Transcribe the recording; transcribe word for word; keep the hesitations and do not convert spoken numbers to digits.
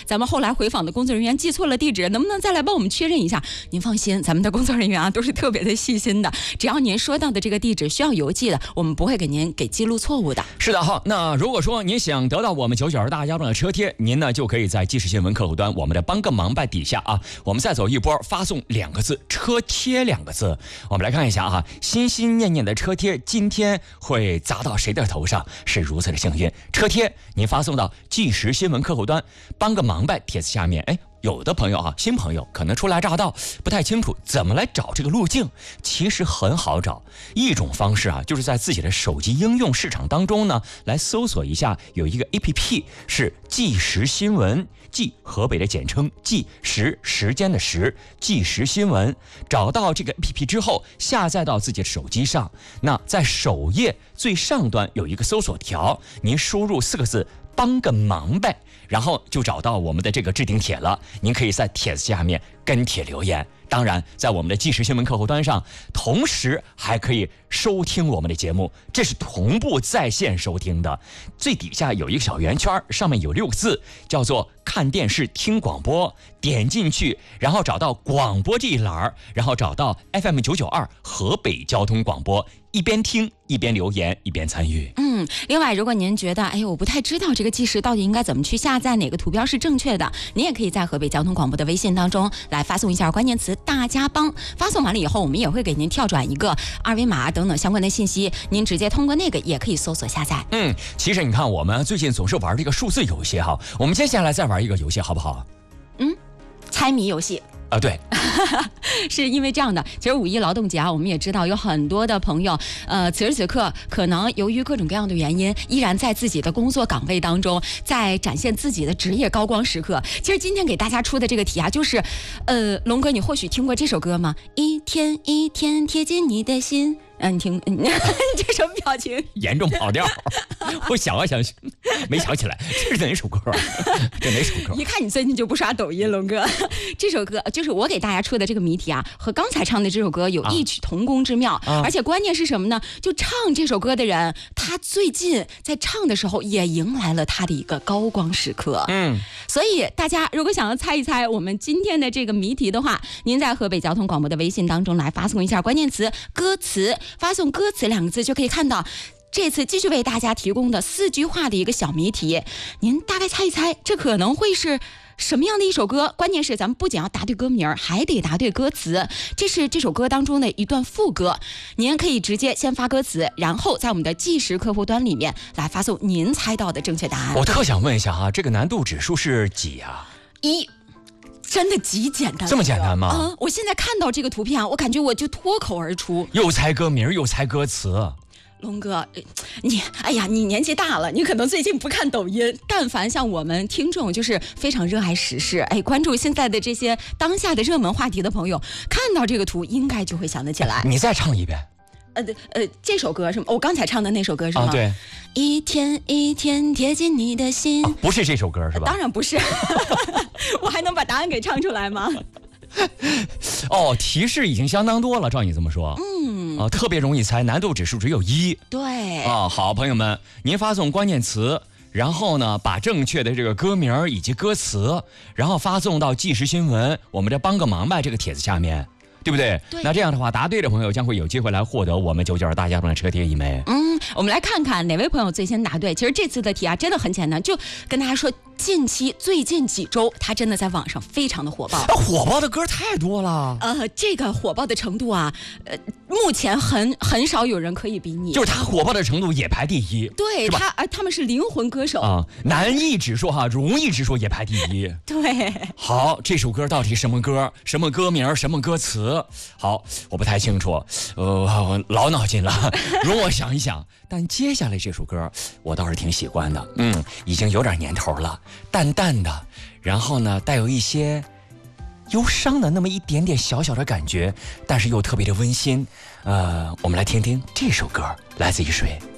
咱们后来回访的工作人员记错了地址，能不能再来帮我们确认一下？您放心，咱们的工作人员啊都是特别的细心的，只要您说到的这个地址需要邮寄的，我们不会给您给记录错误的。 是的哈，那如果说您想得到我们九九二大家长的车贴，您呢就可以在即时新闻客户端我们的帮个忙吧底下啊，我们再走一波，发送两个字车贴两个字。我们来看一下啊，心心念念的车贴今天会砸到谁的头上，是如此的幸运。车贴您发送到即时新闻客户端帮个忙吧帖子下面，哎。有的朋友啊，新朋友可能初来乍到，不太清楚怎么来找这个路径。其实很好找，一种方式啊，就是在自己的手机应用市场当中呢，来搜索一下，有一个 A P P 是即时新闻，即河北的简称，即时时间的时，即时新闻。找到这个 A P P 之后，下载到自己的手机上，那在首页最上端有一个搜索条，您输入四个字。帮个忙呗，然后就找到我们的这个置顶帖了。您可以在帖子下面跟帖留言。当然，在我们的即时新闻客户端上，同时还可以收听我们的节目，这是同步在线收听的。最底下有一个小圆圈，上面有六个字，叫做看电视听广播。点进去，然后找到广播这一栏，然后找到 F M 九九二河北交通广播，一边听一边留言一边参与。 嗯，另外，如果您觉得哎呦我不太知道这个即时到底应该怎么去下载，哪个图标是正确的，您也可以在河北交通广播的微信当中来发送一下关键词大家帮。发送完了以后，我们也会给您跳转一个二维码等等相关的信息，您直接通过那个也可以搜索下载。 嗯，其实你看我们最近总是玩这个数字游戏哈，我们接下来再玩一个游戏好不好？ 嗯，猜谜游戏。 啊，对， 是因为这样的，其实五一劳动节啊，我们也知道有很多的朋友，呃，此时此刻可能由于各种各样的原因，依然在自己的工作岗位当中，在展现自己的职业高光时刻。其实今天给大家出的这个题啊，就是，呃，龙哥，你或许听过这首歌吗？一天一天贴近你的心。嗯，你听，你这什么表情？ 严重跑调。我想啊想，没想起来，这是哪首歌？这哪首歌？ 一看你最近就不刷抖音，龙哥。这首歌就是我给大家出的这个谜题啊，和刚才唱的这首歌有异曲同工之妙。啊、而且关键是什么呢？就唱这首歌的人，他最近在唱的时候也迎来了他的一个高光时刻。嗯，所以大家如果想要猜一猜我们今天的这个谜题的话，您在河北交通广播的微信当中来发送一下关键词歌词。发送歌词两个字就可以看到这次继续为大家提供的四句话的一个小谜题，您大概猜一猜这可能会是什么样的一首歌？关键是咱们不仅要答对歌名，还得答对歌词，这是这首歌当中的一段副歌。您可以直接先发歌词，然后在我们的即时客户端里面来发送您猜到的正确答案。 我特想问一下哈，这个难度指数是几啊？ 一。真的极简单， 这么简单吗？ 啊！我现在看到这个图片啊，我感觉我就脱口而出， 又猜歌名又猜歌词。 龙哥，你哎呀，你年纪大了，你可能最近不看抖音。但凡像我们听众，就是非常热爱时事，哎，关注现在的这些当下的热门话题的朋友，看到这个图应该就会想得起来。 你再唱一遍。 呃呃，这首歌是吗？我刚才唱的那首歌是吗？ 啊，对。 一天一天贴近你的心、 啊，不是这首歌是吧？ 当然不是。我还能把答案给唱出来吗？ 哦，提示已经相当多了，照你这么说，嗯，啊，特别容易猜，难度指数只有一。 对。 啊，好，朋友们，您发送关键词，然后呢，把正确的这个歌名以及歌词，然后发送到即时新闻我们这帮个忙吧这个帖子下面。对不对？ 对。 那这样的话，答对的朋友将会有机会来获得我们九九二大家长的车贴一枚。 嗯，我们来看看哪位朋友最先答对。其实这次的题啊，真的很简单，就跟大家说，近期最近几周，它真的在网上非常的火爆。 啊，火爆的歌太多了。 呃，这个火爆的程度啊，呃，目前很很少有人可以比拟。 就是它火爆的程度也排第一。 对，他呃，他们是灵魂歌手啊，难易指数哈，容易指数也排第一。 对。 好，这首歌到底什么歌？什么歌名？什么歌词？好，我不太清楚，呃，我老脑筋了，容我想一想。但接下来这首歌我倒是挺喜欢的，嗯，已经有点年头了，淡淡的，然后呢带有一些忧伤的那么一点点小小的感觉，但是又特别的温馨。呃，我们来听听这首歌，来自于谁？